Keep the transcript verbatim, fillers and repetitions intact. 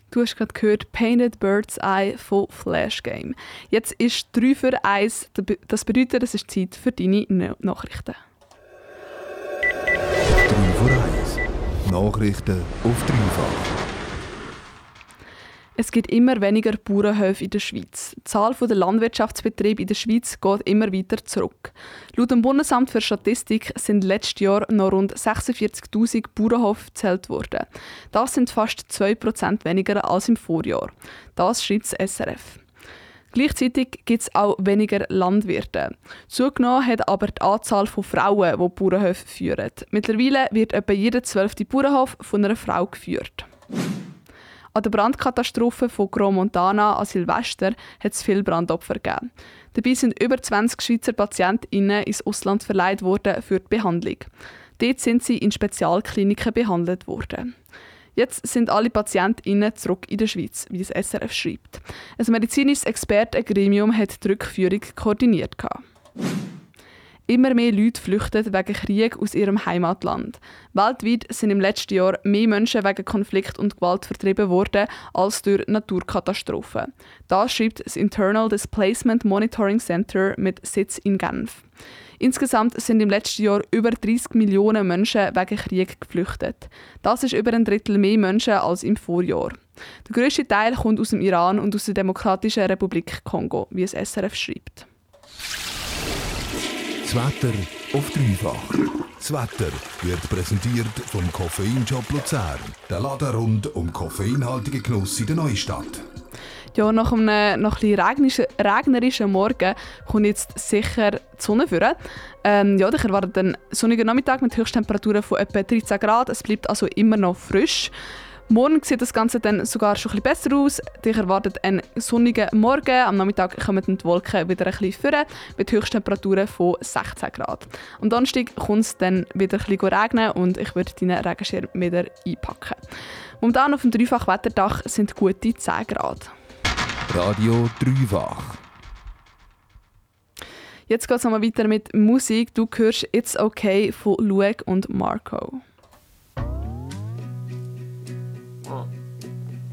Du hast gerade gehört «Painted Bird's Eye» von Flash Game. Jetzt ist drei für eins. Das bedeutet, es ist Zeit für deine Nachrichten. drei für eins. Nachrichten auf dreifach. Es gibt immer weniger Bauernhöfe in der Schweiz. Die Zahl der Landwirtschaftsbetriebe in der Schweiz geht immer weiter zurück. Laut dem Bundesamt für Statistik sind letztes Jahr noch rund sechsundvierzigtausend Bauernhöfe gezählt worden. Das sind fast zwei Prozent weniger als im Vorjahr. Das schreibt das S R F. Gleichzeitig gibt es auch weniger Landwirte. Zugenommen hat aber die Anzahl von Frauen, die Bauernhöfe führen. Mittlerweile wird etwa jeder zwölfte Bauernhof von einer Frau geführt. An der Brandkatastrophe von Gros Montana an Silvester hat es viele Brandopfer gegeben. Dabei sind über zwanzig Schweizer PatientInnen ins Ausland verleiht worden für die Behandlung. Dort sind sie in Spezialkliniken behandelt worden. Jetzt sind alle PatientInnen zurück in der Schweiz, wie das S R F schreibt. Ein medizinisches Expertengremium hat die Rückführung koordiniert. Immer mehr Leute flüchten wegen Krieg aus ihrem Heimatland. Weltweit sind im letzten Jahr mehr Menschen wegen Konflikt und Gewalt vertrieben worden als durch Naturkatastrophen. Das schreibt das Internal Displacement Monitoring Center mit Sitz in Genf. Insgesamt sind im letzten Jahr über dreißig Millionen Menschen wegen Krieg geflüchtet. Das ist über ein Drittel mehr Menschen als im Vorjahr. Der grösste Teil kommt aus dem Iran und aus der Demokratischen Republik Kongo, wie es S R F schreibt. Das Wetter auf dreifach. Das Wetter wird präsentiert vom Koffeinshop Luzern. Der Laden rund um koffeinhaltigen Genuss in der Neustadt. Ja, nach einem noch ein bisschen regnerischen Morgen kommt jetzt sicher die Sonne vor. Ähm, ja, ich erwarte einen sonnigen Nachmittag mit Höchsttemperaturen von etwa dreizehn Grad. Es bleibt also immer noch frisch. Morgen sieht das Ganze dann sogar schon ein bisschen besser aus. Ich erwartet einen sonnigen Morgen. Am Nachmittag kommen die Wolken wieder ein bisschen vor, mit Höchsttemperaturen von sechzehn Grad. Am Donnerstag kommt es dann wieder ein bisschen regnen und ich würde deinen Regenschirm wieder einpacken. Momentan auf dem Dreifach-Wetterdach sind gute zehn Grad. Radio Dreifach. Jetzt geht es nochmal weiter mit Musik. Du hörst «It's Okay» von Lueg und Marco.